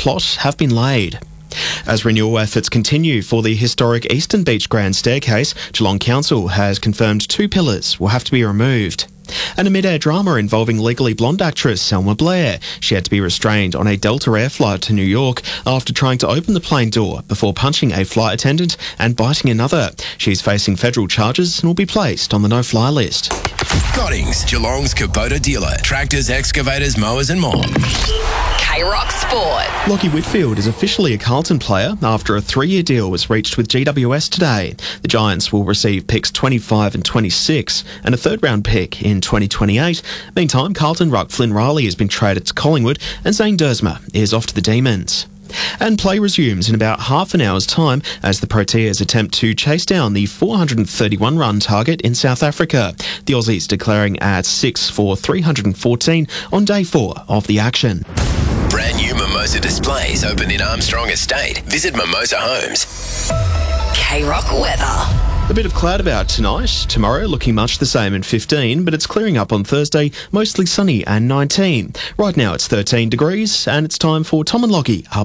plot have been laid. As renewal efforts continue for the historic Eastern Beach Grand Staircase, Geelong Council has confirmed 2 pillars will have to be removed. And a mid-air drama involving Legally Blonde actress Selma Blair. She had to be restrained on a Delta Air flight to New York after trying to open the plane door before punching a flight attendant and biting another. She's facing federal charges and will be placed on the no-fly list. Goddings, Geelong's Kubota dealer. Tractors, excavators, mowers and more. K-Rock Sport. Lachie Whitfield is officially a Carlton player after a 3-year deal was reached with GWS today. The Giants will receive picks 25 and 26 and a third-round pick in 2028. Meantime, Carlton ruck Flynn Riley has been traded to Collingwood and Zane Dersma is off to the Demons. And play resumes in about half an hour's time as the Proteas attempt to chase down the 431-run target in South Africa. The Aussies declaring at 6 for 314 on day 4 of the action. Brand new Mimosa displays open in Armstrong Estate. Visit Mimosa Homes. K-Rock weather. A bit of cloud about tonight. Tomorrow looking much the same at 15, but it's clearing up on Thursday, mostly sunny and 19. Right now it's 13 degrees and it's time for Tom and Lachie up